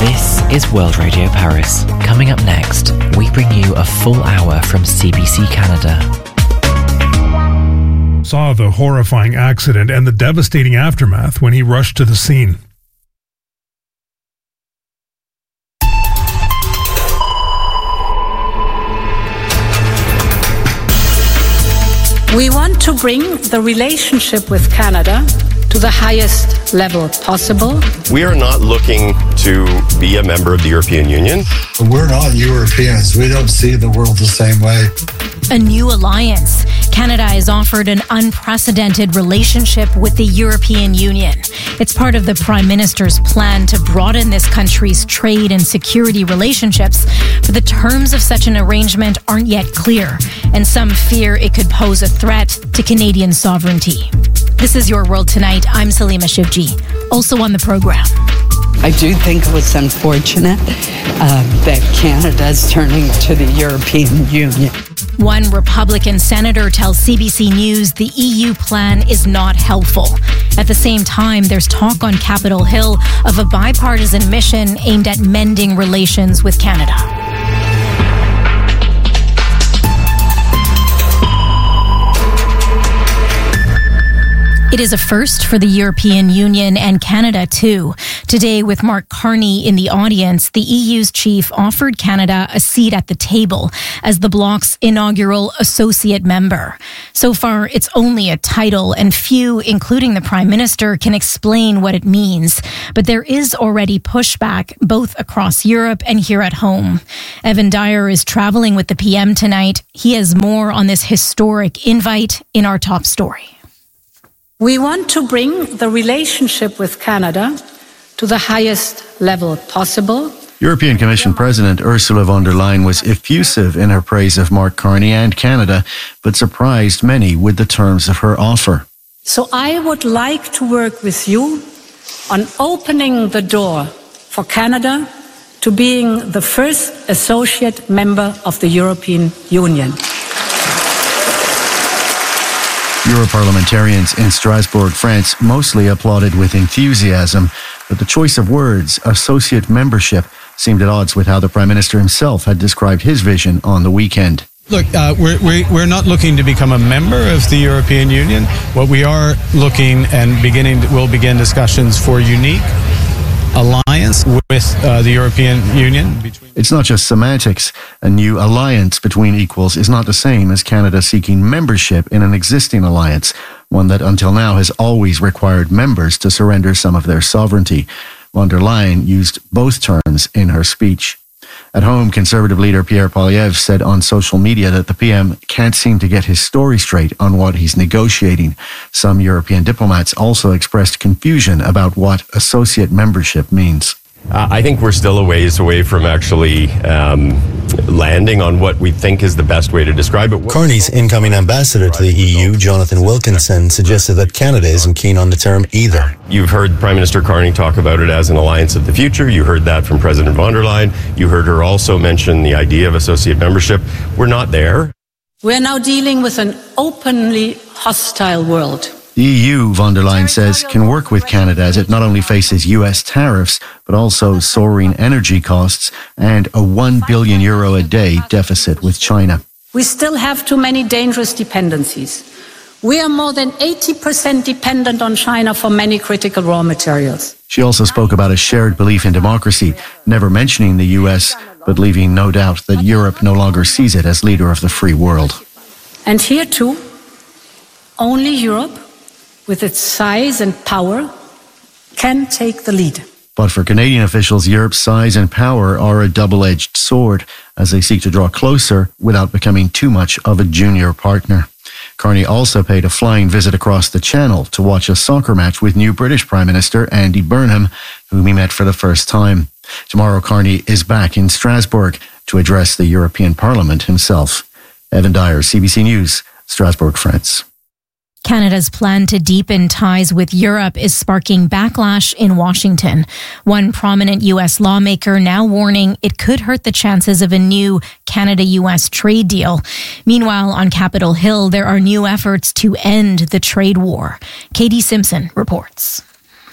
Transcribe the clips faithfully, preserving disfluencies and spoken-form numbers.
This is World Radio Paris. Coming up next, we bring you a full hour from C B C Canada. Saw the horrifying accident and the devastating aftermath when he rushed to the scene. We want to bring the relationship with Canada to the highest level possible. We are not looking to be a member of the European Union. We're not Europeans. We don't see the world the same way. A new alliance. Canada is offered an unprecedented relationship with the European Union. It's part of the Prime Minister's plan to broaden this country's trade and security relationships, but the terms of such an arrangement aren't yet clear, and some fear it could pose a threat to Canadian sovereignty. This is Your World Tonight. I'm Salima Shivji. Also on the program. I do think it was unfortunate uh, that Canada is turning to the European Union. One Republican senator tells C B C News the E U plan is not helpful. At the same time, there's talk on Capitol Hill of a bipartisan mission aimed at mending relations with Canada. It is a first for the European Union and Canada, too. Today, with Mark Carney in the audience, the E U's chief offered Canada a seat at the table as the bloc's inaugural associate member. So far, it's only a title, and few, including the Prime Minister, can explain what it means. But there is already pushback, both across Europe and here at home. Evan Dyer is traveling with the P M tonight. He has more on this historic invite in our top story. We want to bring the relationship with Canada to the highest level possible. European Commission President Ursula von der Leyen was effusive in her praise of Mark Carney and Canada, but surprised many with the terms of her offer. So I would like to work with you on opening the door for Canada to being the first associate member of the European Union. Europarliamentarians in Strasbourg, France, mostly applauded with enthusiasm, but the choice of words, associate membership, seemed at odds with how the Prime Minister himself had described his vision on the weekend. Look, uh, we're, we're not looking to become a member of the European Union. What we are looking and beginning, we'll begin discussions for unique alliance with uh, the European Union. It's not just semantics. A new alliance between equals is not the same as Canada seeking membership in an existing alliance, one that until now has always required members to surrender some of their sovereignty. Von der Leyen used both terms in her speech. At home, Conservative leader Pierre Poilievre said on social media that the P M can't seem to get his story straight on what he's negotiating. Some European diplomats also expressed confusion about what associate membership means. Uh, I think we're still a ways away from actually um, landing on what we think is the best way to describe it. Carney's incoming ambassador to the E U, Jonathan Wilkinson, suggested that Canada isn't keen on the term either. You've heard Prime Minister Carney talk about it as an alliance of the future. You heard that from President von der Leyen. You heard her also mention the idea of associate membership. We're not there. We're now dealing with an openly hostile world. The E U, von der Leyen says, can work with Canada as it not only faces U S tariffs, but also soaring energy costs and a one billion euro a day deficit with China. We still have too many dangerous dependencies. We are more than eighty percent dependent on China for many critical raw materials. She also spoke about a shared belief in democracy, never mentioning the U S, but leaving no doubt that Europe no longer sees it as leader of the free world. And here too, only Europe, with its size and power, can take the lead. But for Canadian officials, Europe's size and power are a double-edged sword as they seek to draw closer without becoming too much of a junior partner. Carney also paid a flying visit across the Channel to watch a soccer match with new British Prime Minister Andy Burnham, whom he met for the first time. Tomorrow, Carney is back in Strasbourg to address the European Parliament himself. Evan Dyer, C B C News, Strasbourg, France. Canada's plan to deepen ties with Europe is sparking backlash in Washington. One prominent U S lawmaker now warning it could hurt the chances of a new Canada-U S trade deal. Meanwhile, on Capitol Hill, there are new efforts to end the trade war. Katie Simpson reports.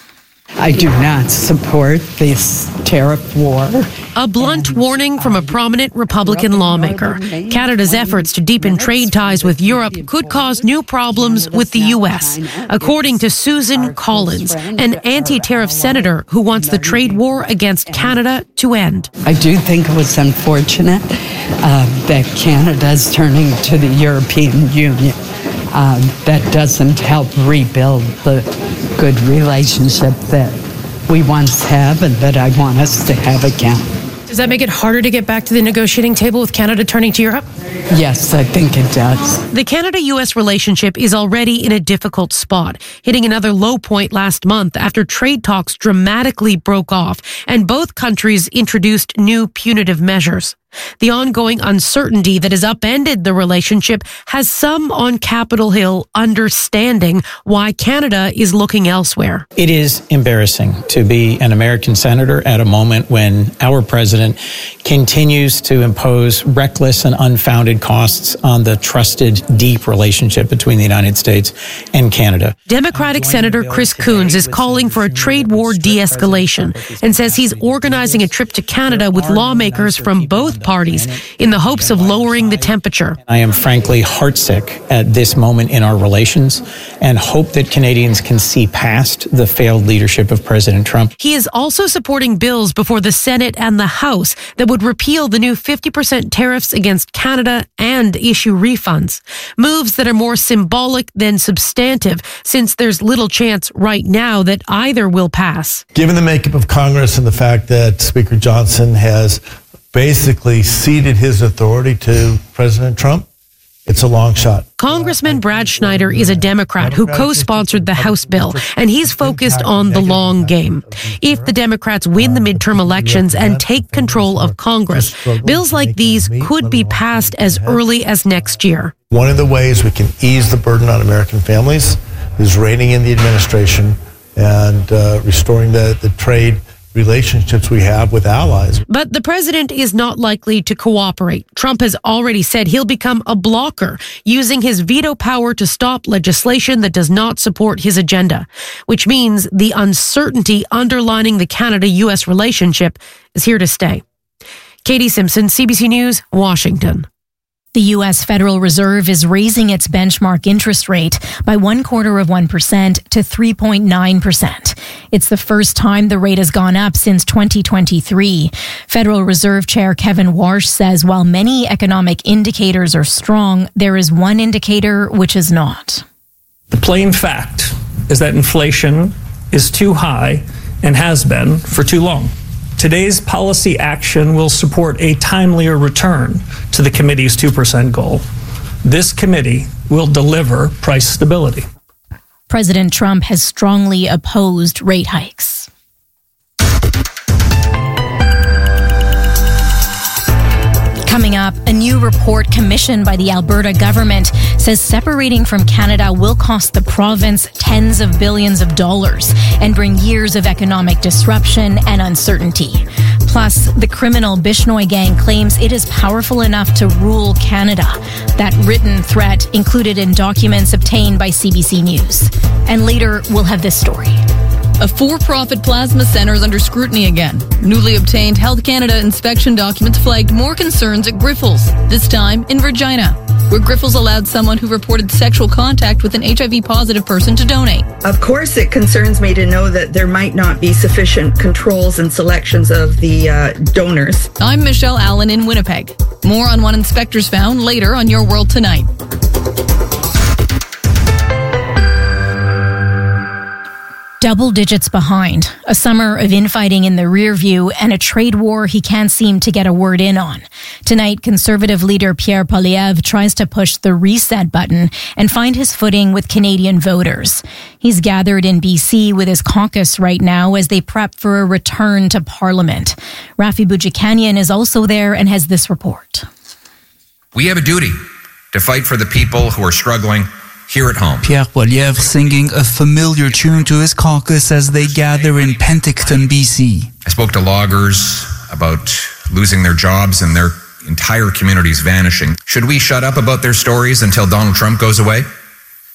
I do not support this tariff war. A blunt warning from a prominent Republican lawmaker. Canada's efforts to deepen trade ties with Europe could cause new problems with the U S, according to Susan Collins, an anti-tariff senator who wants the trade war against Canada to end. I do think it was unfortunate uh, that Canada is turning to the European Union. Uh, that doesn't help rebuild the good relationship that we once have and that I want us to have again. Does that make it harder to get back to the negotiating table with Canada turning to Europe? Yes, I think it does. The Canada-U S relationship is already in a difficult spot, hitting another low point last month after trade talks dramatically broke off and both countries introduced new punitive measures. The ongoing uncertainty that has upended the relationship has some on Capitol Hill understanding why Canada is looking elsewhere. It is embarrassing to be an American senator at a moment when our president continues to impose reckless and unfounded costs on the trusted, deep relationship between the United States and Canada. Democratic Senator Chris Coons is calling for a trade war de-escalation and says he's organizing a trip to Canada with lawmakers from both parties in the hopes of lowering the temperature. I am frankly heartsick at this moment in our relations and hope that Canadians can see past the failed leadership of President Trump. He is also supporting bills before the Senate and the House that would repeal the new fifty percent tariffs against Canada and issue refunds. Moves that are more symbolic than substantive, since there's little chance right now that either will pass. Given the makeup of Congress and the fact that Speaker Johnson has basically ceded his authority to President Trump, it's a long shot. Congressman Brad Schneider is a Democrat who co-sponsored the House bill, and he's focused on the long game. If the Democrats win the midterm elections and take control of Congress, bills like these could be passed as early as next year. One of the ways we can ease the burden on American families is reining in the administration and uh, restoring the, the trade relationships we have with allies. But the president is not likely to cooperate. Trump has already said he'll become a blocker, using his veto power to stop legislation that does not support his agenda, which means the uncertainty underlining the Canada-U S relationship is here to stay. Katie Simpson, C B C News, Washington. The U S Federal Reserve is raising its benchmark interest rate by one quarter of one percent to three point nine percent. It's the first time the rate has gone up since twenty twenty-three. Federal Reserve Chair Kevin Warsh says while many economic indicators are strong, there is one indicator which is not. The plain fact is that inflation is too high and has been for too long. Today's policy action will support a timelier return to the committee's two percent goal. This committee will deliver price stability. President Trump has strongly opposed rate hikes. Coming up, a new report commissioned by the Alberta government says separating from Canada will cost the province tens of billions of dollars and bring years of economic disruption and uncertainty. Plus, the criminal Bishnoi gang claims it is powerful enough to rule Canada. That written threat included in documents obtained by C B C News. And later, we'll have this story. A for-profit plasma center is under scrutiny again. Newly obtained Health Canada inspection documents flagged more concerns at Grifols, this time in Regina, where Grifols allowed someone who reported sexual contact with an H I V-positive person to donate. Of course, it concerns me to know that there might not be sufficient controls and selections of the uh, donors. I'm Michelle Allen in Winnipeg. More on what inspectors found later on Your World Tonight. Double digits behind, a summer of infighting in the rear view, and a trade war he can't seem to get a word in on. Tonight, Conservative leader Pierre Poilievre tries to push the reset button and find his footing with Canadian voters. He's gathered in B C with his caucus right now as they prep for a return to Parliament. Rafi Boudjikanian is also there and has this report. We have a duty to fight for the people who are struggling here at home. Pierre Poilievre singing a familiar tune to his caucus as they gather in Penticton, B C. I spoke to loggers about losing their jobs and their entire communities vanishing. Should we shut up about their stories until Donald Trump goes away?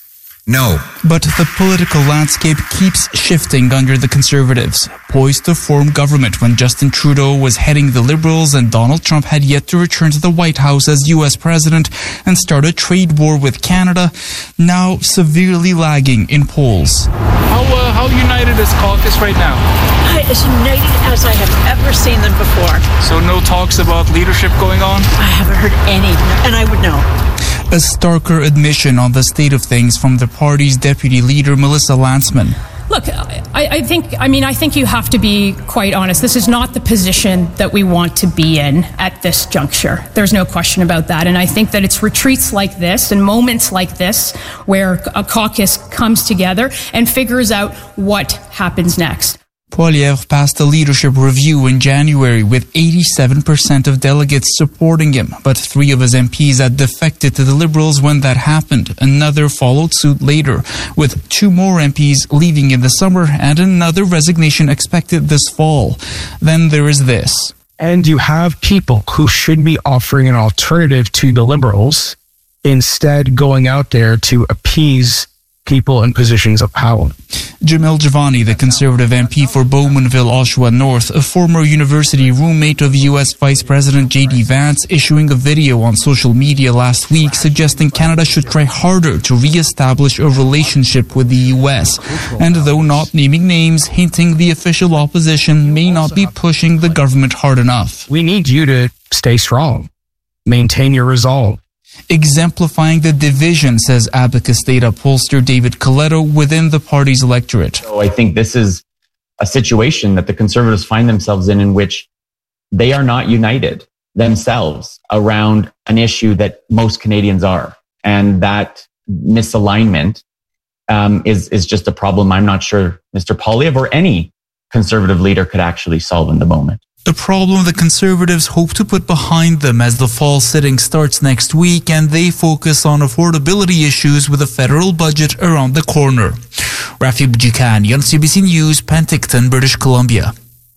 No. But the political landscape keeps shifting under the Conservatives, poised to form government when Justin Trudeau was heading the Liberals and Donald Trump had yet to return to the White House as U S president and start a trade war with Canada, now severely lagging in polls. How, uh, how united is caucus right now? As united as I have ever seen them before. So no talks about leadership going on? I haven't heard any, and I would know. A starker admission on the state of things from the party's deputy leader, Melissa Lantsman. Look, I, I think, I mean, I think you have to be quite honest. This is not the position that we want to be in at this juncture. There's no question about that. And I think that it's retreats like this and moments like this where a caucus comes together and figures out what happens next. Poilievre passed a leadership review in January with eighty-seven percent of delegates supporting him, but three of his M Ps had defected to the Liberals when that happened. Another followed suit later, with two more M Ps leaving in the summer and another resignation expected this fall. Then there is this. And you have people who should be offering an alternative to the Liberals, instead going out there to appease people in positions of power. Jamil Javani, the Conservative M P for Bowmanville, Oshawa North, a former university roommate of U S Vice President J D Vance, issuing a video on social media last week suggesting Canada should try harder to re-establish a relationship with the U S. And though not naming names, hinting the official opposition may not be pushing the government hard enough. We need you to stay strong. Maintain your resolve. Exemplifying the division, says Abacus data pollster David Coletto, within the party's electorate. So I think this is a situation that the Conservatives find themselves in, in which they are not united themselves around an issue that most Canadians are. And that misalignment um, is, is just a problem I'm not sure Mister Poilievre or any Conservative leader could actually solve in the moment. A problem the Conservatives hope to put behind them as the fall sitting starts next week and they focus on affordability issues with a federal budget around the corner. Rafi Bujikani on C B C News, Penticton, British Columbia.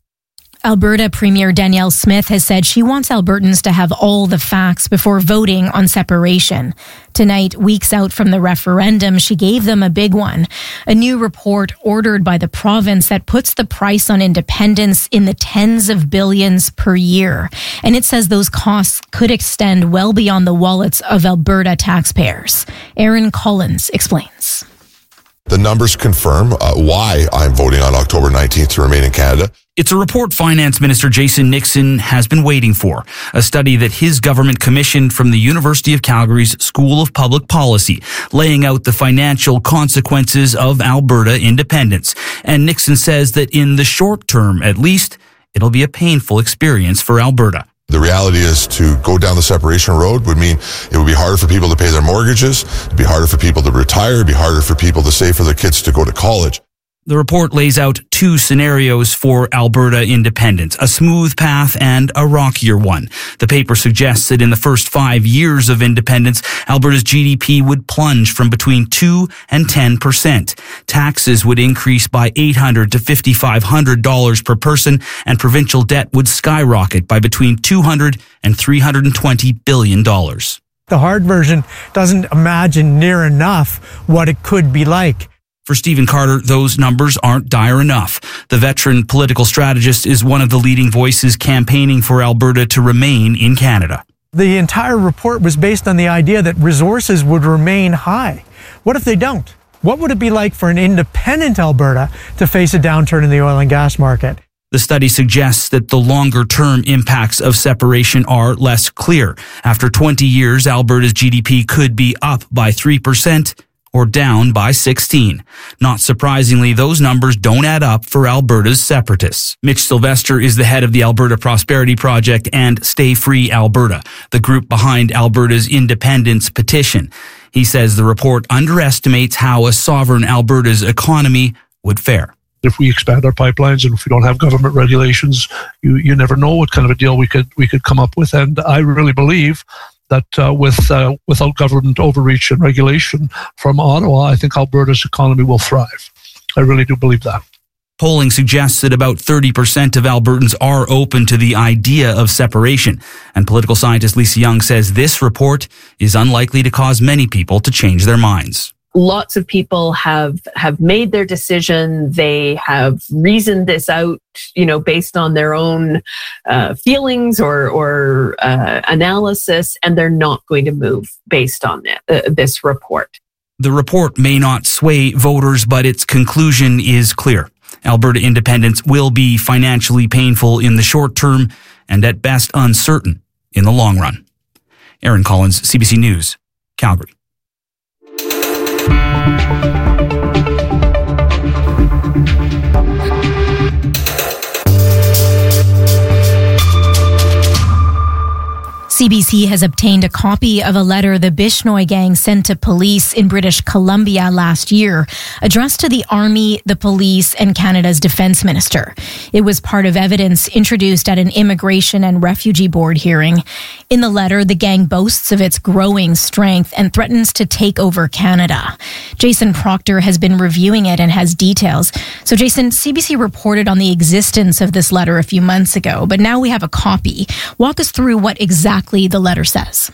Alberta Premier Danielle Smith has said she wants Albertans to have all the facts before voting on separation. Tonight, weeks out from the referendum, she gave them a big one. A new report ordered by the province that puts the price on independence in the tens of billions per year. And it says those costs could extend well beyond the wallets of Alberta taxpayers. Aaron Collins explains. The numbers confirm uh, why I'm voting on October nineteenth to remain in Canada. It's a report Finance Minister Jason Nixon has been waiting for, a study that his government commissioned from the University of Calgary's School of Public Policy, laying out the financial consequences of Alberta independence. And Nixon says that in the short term, at least, it'll be a painful experience for Alberta. The reality is to go down the separation road would mean it would be harder for people to pay their mortgages, it'd be harder for people to retire, it'd be harder for people to save for their kids to go to college. The report lays out two scenarios for Alberta independence, a smooth path and a rockier one. The paper suggests that in the first five years of independence, Alberta's G D P would plunge from between two and ten percent. Taxes would increase by eight hundred to five thousand five hundred dollars per person, and provincial debt would skyrocket by between two hundred and three hundred twenty billion dollars. The hard version doesn't imagine near enough what it could be like. For Stephen Carter, those numbers aren't dire enough. The veteran political strategist is one of the leading voices campaigning for Alberta to remain in Canada. The entire report was based on the idea that resources would remain high. What if they don't? What would it be like for an independent Alberta to face a downturn in the oil and gas market? The study suggests that the longer-term impacts of separation are less clear. After twenty years, Alberta's G D P could be up by three percent. Or down by sixteen. Not surprisingly, those numbers don't add up for Alberta's separatists. Mitch Sylvester is the head of the Alberta Prosperity Project and Stay Free Alberta, the group behind Alberta's independence petition. He says the report underestimates how a sovereign Alberta's economy would fare. If we expand our pipelines and if we don't have government regulations, you, you never know what kind of a deal we could we could come up with. And I really believe that uh, with uh, without government overreach and regulation from Ottawa, I think Alberta's economy will thrive. I really do believe that. Polling suggests that about thirty percent of Albertans are open to the idea of separation. And political scientist Lisa Young says this report is unlikely to cause many people to change their minds. lots of people have have made their decision. They have reasoned this out, you know, based on their own uh, feelings or or uh, analysis, and they're not going to move based on it, uh, this report. The report may not sway voters, but its conclusion is clear. Alberta independence will be financially painful in the short term and at best uncertain in the long run. Aaron Collins, C B C News, Calgary. C B C has obtained a copy of a letter the Bishnoi gang sent to police in British Columbia last year, addressed to the Army, the police, and Canada's Defence Minister. It was part of evidence introduced at an Immigration and Refugee Board hearing. In the letter, the gang boasts of its growing strength and threatens to take over Canada. Jason Proctor has been reviewing it and has details. So, Jason, C B C reported on the existence of this letter a few months ago, but now we have a copy. Walk us through what exactly the letter says.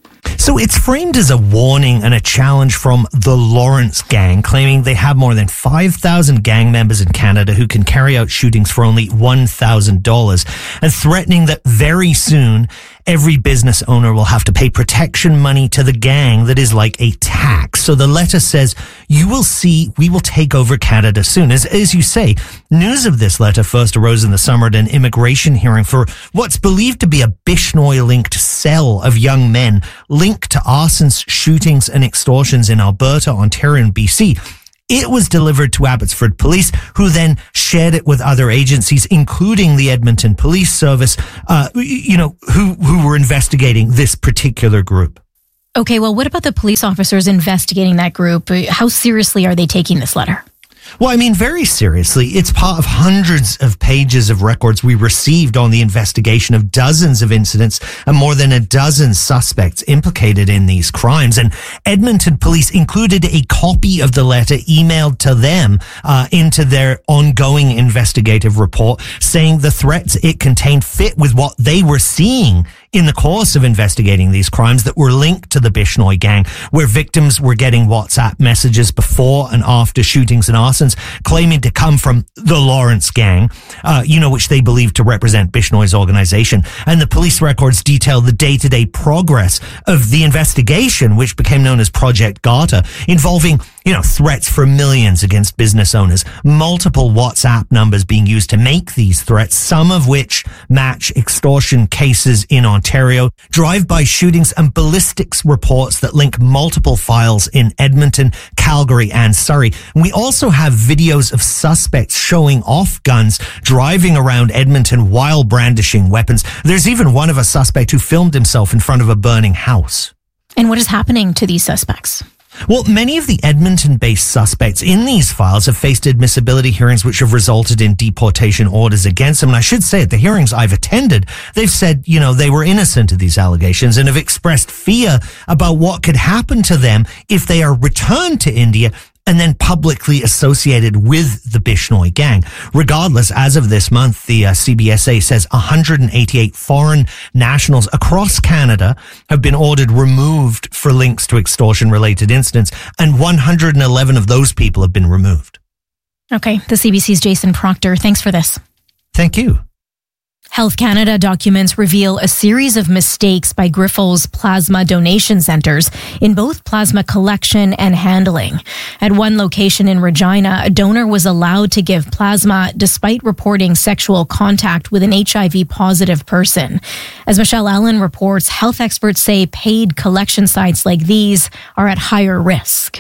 So it's framed as a warning and a challenge from the Lawrence gang, claiming they have more than five thousand gang members in Canada who can carry out shootings for only one thousand dollars, and threatening that very soon every business owner will have to pay protection money to the gang that is like a tax. So the letter says, you will see, we will take over Canada soon. As, as you say, news of this letter first arose in the summer at an immigration hearing for what's believed to be a Bishnoi-linked cell of young men linked to arsons, shootings and extortions in Alberta, Ontario and B C. It was delivered to Abbotsford Police, who then shared it with other agencies, including the Edmonton Police Service, uh, you know, who, who were investigating this particular group. Okay, well, what about the police officers investigating that group? How seriously are they taking this letter? Well, I mean, very seriously. It's part of hundreds of pages of records we received on the investigation of dozens of incidents and more than a dozen suspects implicated in these crimes. And Edmonton Police included a copy of the letter emailed to them uh, into their ongoing investigative report, saying the threats it contained fit with what they were seeing in the course of investigating these crimes that were linked to the Bishnoi gang, where victims were getting WhatsApp messages before and after shootings and arsons claiming to come from the Lawrence gang, uh, you know, which they believed to represent Bishnoi's organization. And the police records detail the day-to-day progress of the investigation, which became known as Project Garter, involving, you know, threats for millions against business owners, multiple WhatsApp numbers being used to make these threats, some of which match extortion cases in Ontario, drive-by shootings and ballistics reports that link multiple files in Edmonton, Calgary and Surrey. And we also have videos of suspects showing off guns, driving around Edmonton while brandishing weapons. There's even one of a suspect who filmed himself in front of a burning house. And what is happening to these suspects? Well, many of the Edmonton-based suspects in these files have faced admissibility hearings which have resulted in deportation orders against them. And I should say, at the hearings I've attended, they've said, you know, they were innocent of these allegations and have expressed fear about what could happen to them if they are returned to India and then publicly associated with the Bishnoi gang. Regardless, as of this month, the uh, C B S A says one hundred eighty-eight foreign nationals across Canada have been ordered removed for links to extortion-related incidents, and one hundred eleven of those people have been removed. Okay, the C B C's Jason Proctor. Thanks for this. Thank you. Health Canada documents reveal a series of mistakes by Grifols plasma donation centers in both plasma collection and handling. At one location in Regina, a donor was allowed to give plasma despite reporting sexual contact with an H I V positive person. As Michelle Allen reports, health experts say paid collection sites like these are at higher risk.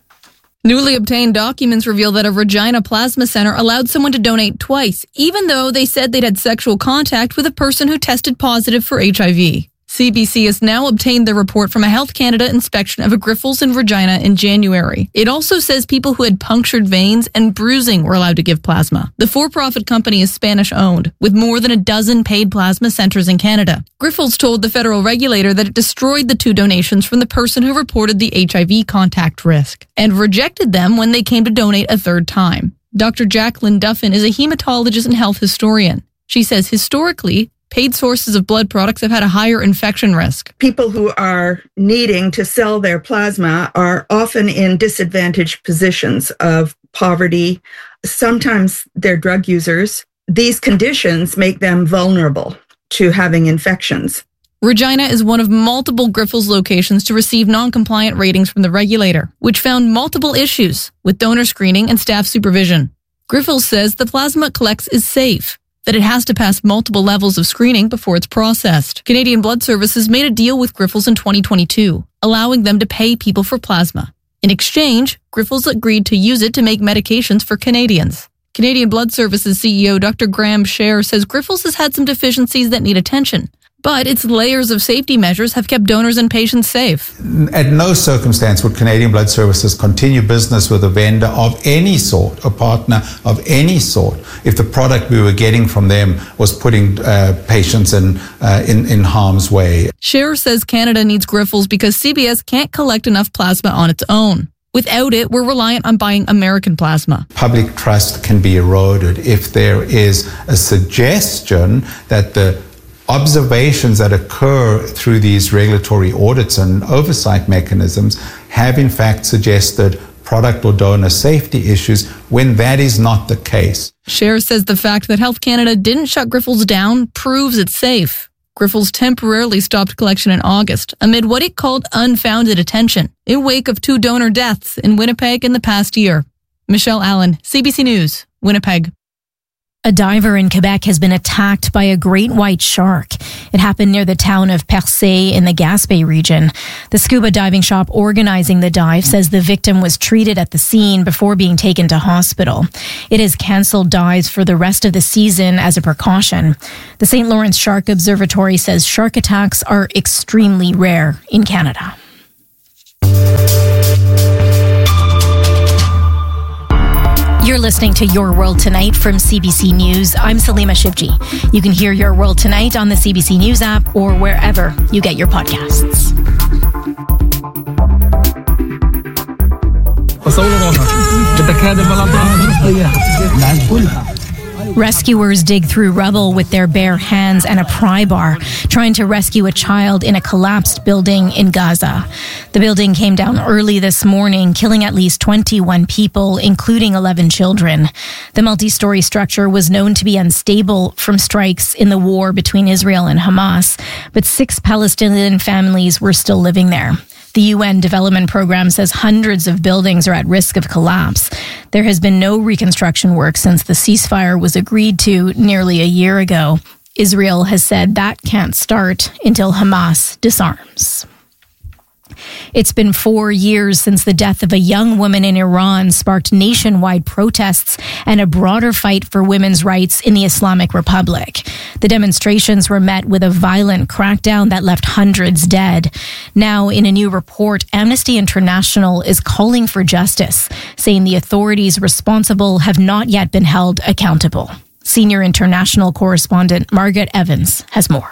Newly obtained documents reveal that a Regina plasma center allowed someone to donate twice, even though they said they'd had sexual contact with a person who tested positive for H I V. C B C has now obtained the report from a Health Canada inspection of a Grifols in Regina in January. It also says people who had punctured veins and bruising were allowed to give plasma. The for-profit company is Spanish-owned, with more than a dozen paid plasma centers in Canada. Grifols told the federal regulator that it destroyed the two donations from the person who reported the H I V contact risk, and rejected them when they came to donate a third time. Doctor Jacqueline Duffin is a hematologist and health historian. She says historically, paid sources of blood products have had a higher infection risk. People who are needing to sell their plasma are often in disadvantaged positions of poverty. Sometimes they're drug users. These conditions make them vulnerable to having infections. Regina is one of multiple Grifols locations to receive non-compliant ratings from the regulator, which found multiple issues with donor screening and staff supervision. Grifols says the plasma it collects is safe, that it has to pass multiple levels of screening before it's processed. Canadian Blood Services made a deal with Grifols in twenty twenty-two, allowing them to pay people for plasma. In exchange, Grifols agreed to use it to make medications for Canadians. Canadian Blood Services C E O Doctor Graham Scher says Grifols has had some deficiencies that need attention, but its layers of safety measures have kept donors and patients safe. At no circumstance would Canadian Blood Services continue business with a vendor of any sort, a partner of any sort, if the product we were getting from them was putting uh, patients in, uh, in in harm's way. Scher says Canada needs Grifols because C B S can't collect enough plasma on its own. Without it, we're reliant on buying American plasma. Public trust can be eroded if there is a suggestion that the observations that occur through these regulatory audits and oversight mechanisms have in fact suggested product or donor safety issues when that is not the case. Scher says the fact that Health Canada didn't shut Grifols down proves it's safe. Grifols temporarily stopped collection in August amid what it called unfounded attention in wake of two donor deaths in Winnipeg in the past year. Michelle Allen, C B C News, Winnipeg. A diver in Quebec has been attacked by a great white shark. It happened near the town of Percé in the Gaspé region. The scuba diving shop organizing the dive says the victim was treated at the scene before being taken to hospital. It has canceled dives for the rest of the season as a precaution. The Saint Lawrence Shark Observatory says shark attacks are extremely rare in Canada. You're listening to Your World Tonight from C B C News. I'm Salima Shivji. You can hear Your World Tonight on the C B C News app or wherever you get your podcasts. Rescuers dig through rubble with their bare hands and a pry bar, trying to rescue a child in a collapsed building in Gaza. The building came down early this morning, killing at least twenty-one people, including eleven children. The multi-story structure was known to be unstable from strikes in the war between Israel and Hamas, but six Palestinian families were still living there. The U N Development Program says hundreds of buildings are at risk of collapse. There has been no reconstruction work since the ceasefire was agreed to nearly a year ago. Israel has said that can't start until Hamas disarms. It's been four years since the death of a young woman in Iran sparked nationwide protests and a broader fight for women's rights in the Islamic Republic. The demonstrations were met with a violent crackdown that left hundreds dead. Now, in a new report, Amnesty International is calling for justice, saying the authorities responsible have not yet been held accountable. Senior international correspondent Margaret Evans has more.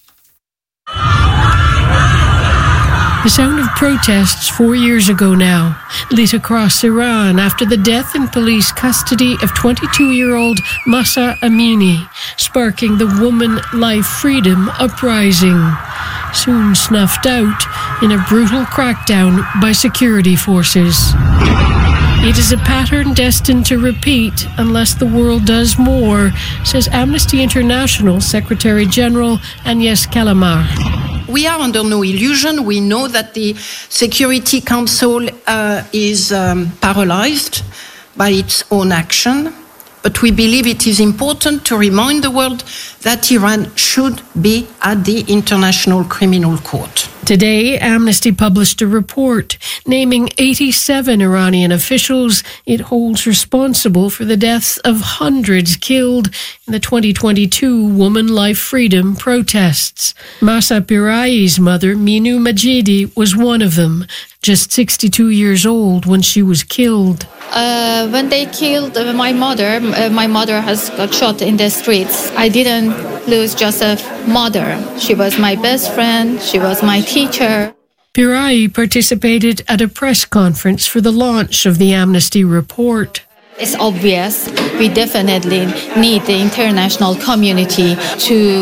The sound of protests four years ago now lit across Iran after the death in police custody of twenty-two-year-old Mahsa Amini, sparking the Woman Life Freedom uprising, soon snuffed out in a brutal crackdown by security forces. It is a pattern destined to repeat unless the world does more, says Amnesty International Secretary General Agnès Callamard. We are under no illusion. We know that the Security Council uh, is um, paralyzed by its own action, but we believe it is important to remind the world that Iran should be at the International Criminal Court. Today, Amnesty published a report naming eighty-seven Iranian officials it holds responsible for the deaths of hundreds killed in the twenty twenty-two Woman Life Freedom protests. Mahsa Pirai's mother, Minu Majidi, was one of them, just sixty-two years old when she was killed. Uh, when they killed uh, my mother, uh, my mother has got shot in the streets. I didn't lose just a mother. She was my best friend. She was my teacher. Pirai participated at a press conference for the launch of the Amnesty report. It's obvious we definitely need the international community to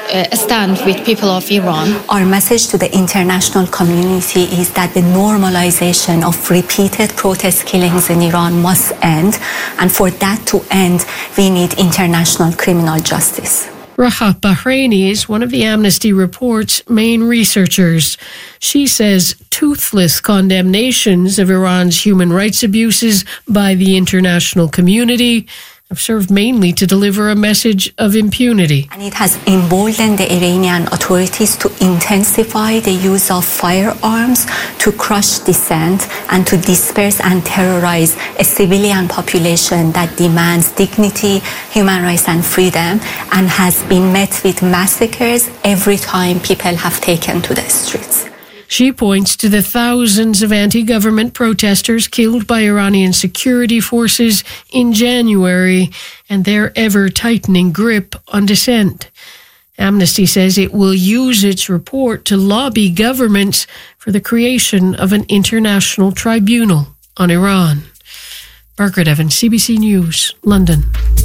uh, stand with people of Iran. Our message to the international community is that the normalization of repeated protest killings in Iran must end, and for that to end, we need international criminal justice. Rahat Bahraini is one of the Amnesty Report's main researchers. She says toothless condemnations of Iran's human rights abuses by the international community have served mainly to deliver a message of impunity. And it has emboldened the Iranian authorities to intensify the use of firearms to crush dissent and to disperse and terrorize a civilian population that demands dignity, human rights and freedom, and has been met with massacres every time people have taken to the streets. She points to the thousands of anti-government protesters killed by Iranian security forces in January and their ever-tightening grip on dissent. Amnesty says it will use its report to lobby governments for the creation of an international tribunal on Iran. Margaret Evans, C B C News, London.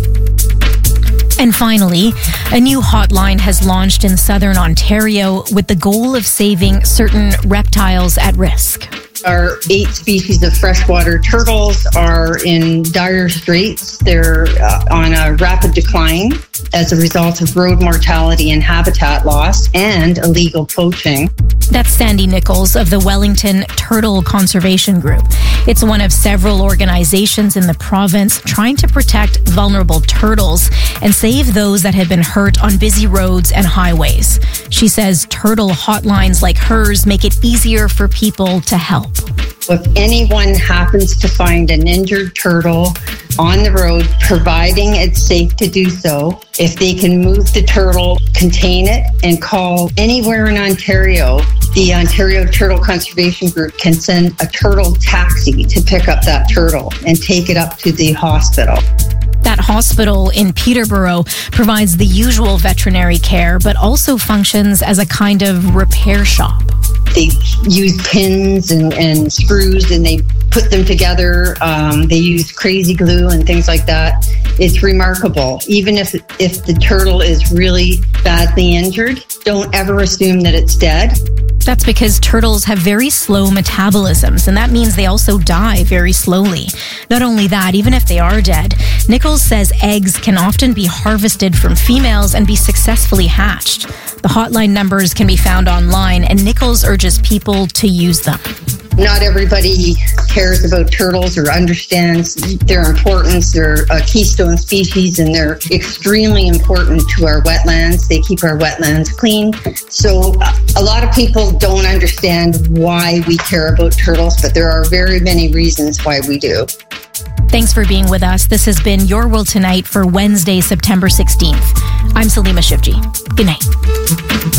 And finally, a new hotline has launched in southern Ontario with the goal of saving certain reptiles at risk. Our eight species of freshwater turtles are in dire straits. They're uh, on a rapid decline as a result of road mortality and habitat loss and illegal poaching. That's Sandy Nichols of the Wellington Turtle Conservation Group. It's one of several organizations in the province trying to protect vulnerable turtles and save those that have been hurt on busy roads and highways. She says turtle hotlines like hers make it easier for people to help. If anyone happens to find an injured turtle on the road, providing it's safe to do so, if they can move the turtle, contain it, and call anywhere in Ontario, the Ontario Turtle Conservation Group can send a turtle taxi to pick up that turtle and take it up to the hospital. That hospital in Peterborough provides the usual veterinary care, but also functions as a kind of repair shop. They use pins and, and screws and they put them together. Um, they use crazy glue and things like that. It's remarkable. Even if if the turtle is really badly injured, don't ever assume that it's dead. That's because turtles have very slow metabolisms, and that means they also die very slowly. Not only that, even if they are dead, Nichols says eggs can often be harvested from females and be successfully hatched. The hotline numbers can be found online, and Nichols urges people to use them. Not everybody cares about turtles or understands their importance. They're a keystone species and they're extremely important to our wetlands. They keep our wetlands clean. So a lot of people don't understand why we care about turtles, but there are very many reasons why we do. Thanks for being with us. This has been Your World Tonight for Wednesday, September sixteenth. I'm Salima Shivji. Good night.